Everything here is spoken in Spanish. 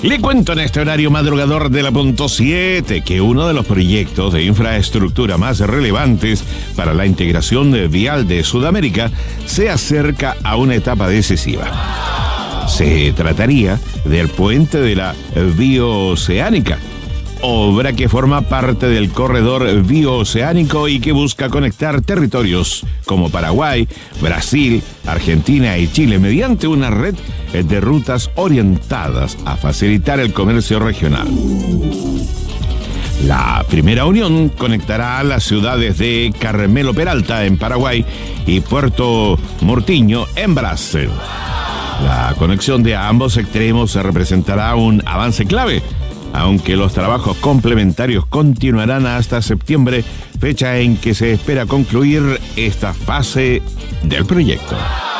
Le cuento en este horario madrugador de la punto 7 que uno de los proyectos de infraestructura más relevantes para la integración vial de Sudamérica se acerca a una etapa decisiva. Se trataría del puente de la Bioceánica, obra que forma parte del corredor bioceánico y que busca conectar territorios como Paraguay, Brasil, Argentina y Chile mediante una red de rutas orientadas a facilitar el comercio regional. La primera unión conectará a las ciudades de Carmelo Peralta en Paraguay y Puerto Murtinho en Brasil. La conexión de ambos extremos representará un avance clave, aunque los trabajos complementarios continuarán hasta septiembre, fecha en que se espera concluir esta fase del proyecto.